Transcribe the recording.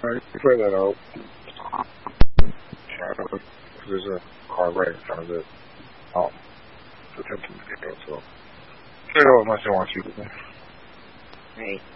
Further though,就是海外像是就天气这个，所以我蛮喜欢去的。 Right.